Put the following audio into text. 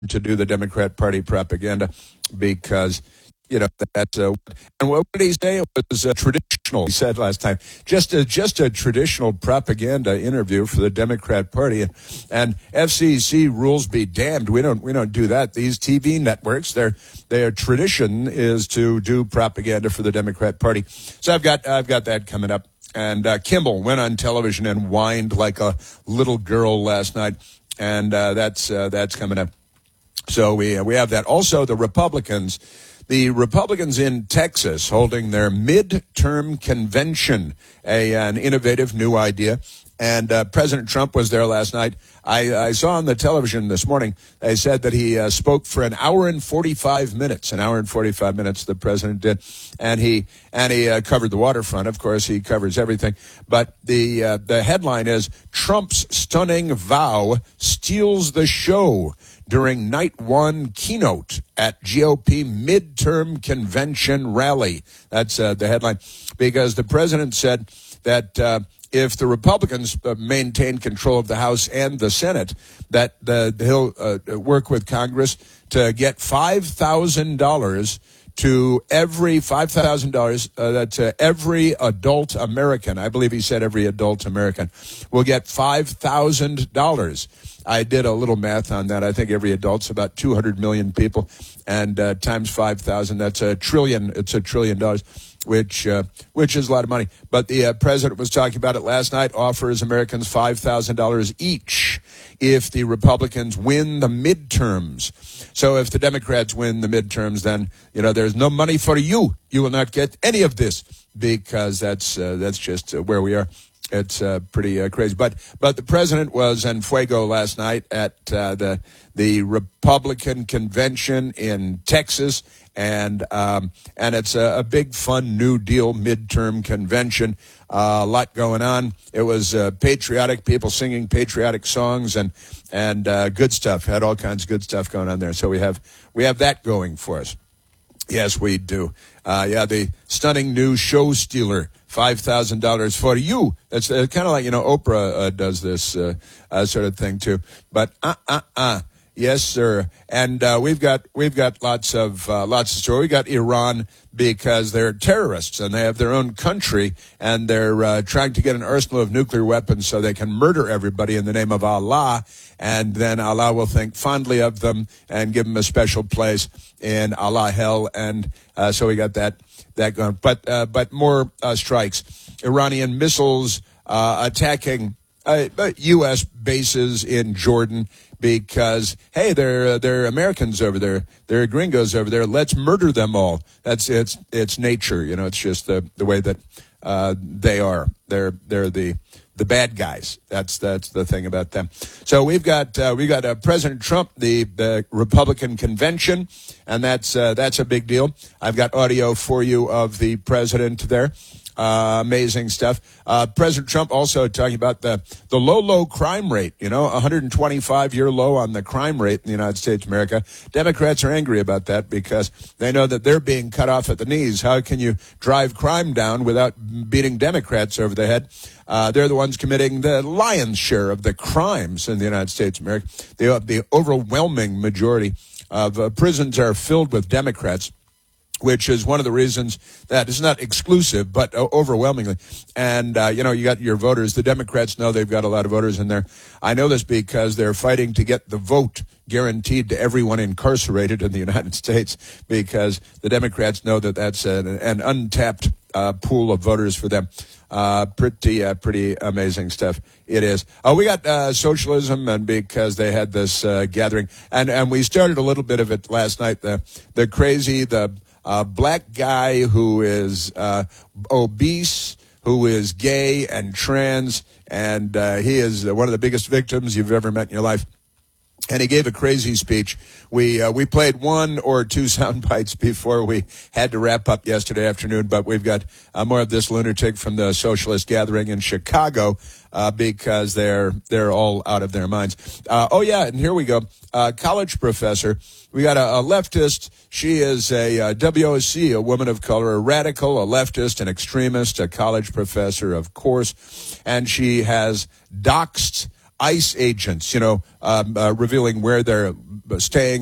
to do the Democrat Party propaganda because, that's and what did he say? It was traditional. He said last time, just a traditional propaganda interview for the Democrat Party, and FCC rules be damned. We don't do that. These TV networks, their tradition is to do propaganda for the Democrat Party. So I've got that coming up. And Kimball went on television and whined like a little girl last night, and that's coming up. So we have that. Also, the Republicans in Texas holding their midterm convention, an innovative new idea. And President Trump was there last night. I saw on the television this morning, they said that he spoke for an hour and 45 minutes. An hour and 45 minutes the president did. And he covered the waterfront. Of course, he covers everything. But the headline is, Trump's stunning vow steals the show during night one keynote at GOP midterm convention rally. That's the headline. Because the president said that if the Republicans maintain control of the House and the Senate, that he'll work with Congress to get $5,000 to every adult American. I believe he said every adult American will get $5,000. I did a little math on that. I think every adult's about 200 million people, and times 5,000, that's a trillion. It's $1 trillion, which is a lot of money. But the president was talking about it last night. Offers Americans $5,000 each if the Republicans win the midterms. So if the Democrats win the midterms, then there's no money for you. You will not get any of this, because that's just where we are. It's pretty crazy. But the president was en fuego last night at the Republican convention in Texas, and it's a big, fun New Deal midterm convention. A lot going on. It was patriotic, people singing patriotic songs and good stuff. Had all kinds of good stuff going on there. So we have that going for us. Yes, we do. The stunning new show stealer, $5,000 for you. That's kind of like, Oprah does this sort of thing too. But yes, sir. And we've got lots of story. We got Iran, because they're terrorists and they have their own country, and they're trying to get an arsenal of nuclear weapons so they can murder everybody in the name of Allah, and then Allah will think fondly of them and give them a special place in Allah hell. And so we got that going. But more strikes. Iranian missiles attacking U.S. bases in Jordan, because, hey, they're Americans over there. They're gringos over there. Let's murder them all. It's nature. It's just the way that they are. They're the bad guys. That's the thing about them. So we got President Trump, the Republican convention, and that's a big deal. I've got audio for you of the president there. Amazing stuff. President Trump also talking about the low crime rate, 125-year low on the crime rate in the United States of America. Democrats are angry about that because they know that they're being cut off at the knees. How can you drive crime down without beating Democrats over the head? They're the ones committing the lion's share of the crimes in the United States of America. The overwhelming majority of prisons are filled with Democrats, which is one of the reasons that is not exclusive, but overwhelmingly. And, you got your voters. The Democrats know they've got a lot of voters in there. I know this because they're fighting to get the vote guaranteed to everyone incarcerated in the United States, because the Democrats know that that's an untapped pool of voters for them. Pretty amazing stuff. It is. We got socialism, and because they had this gathering, and we started a little bit of it last night. The crazy, black guy who is obese, who is gay and trans, and he is one of the biggest victims you've ever met in your life. And he gave a crazy speech. We played one or two sound bites before we had to wrap up yesterday afternoon, but we've got more of this lunatic from the socialist gathering in Chicago because they're all out of their minds. And here we go. College professor. We got a leftist. She is a WOC, a woman of color, a radical, a leftist, an extremist, a college professor, of course, and she has doxed ICE agents, revealing where they're staying